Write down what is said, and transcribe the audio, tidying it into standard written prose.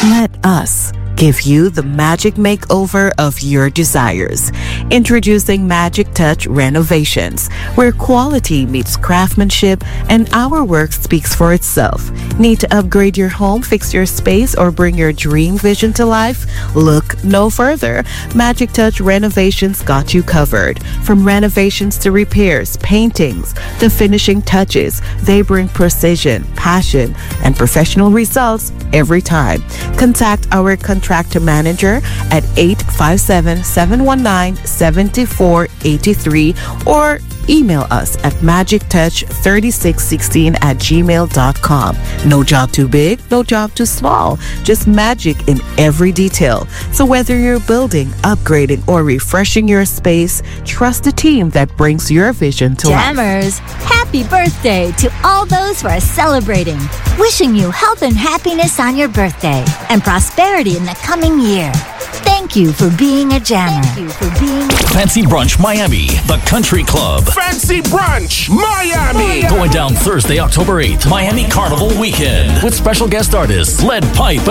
Let us give you the magic makeover of your desires. Introducing Magic Touch Renovations, where quality meets craftsmanship and our work speaks for itself. Need to upgrade your home, fix your space, or bring your dream vision to life? Look no further. Magic Touch Renovations got you covered. From renovations to repairs, paintings, to finishing touches, they bring precision, passion, and professional results every time. Contact our contractor manager at 857-719-7483 or email us at magictouch3616@gmail.com. No job too big, no job too small. Just magic in every detail. So whether you're building, upgrading, or refreshing your space, trust the team that brings your vision to life. Jammers, happy birthday to all those who are celebrating. Wishing you health and happiness on your birthday and prosperity in the coming year. Thank you for being a jammer. Fancy Brunch Miami, the country club. Fancy Brunch Miami. Going down Thursday, October 8th, Miami Carnival Weekend with special guest artists Lead Pipe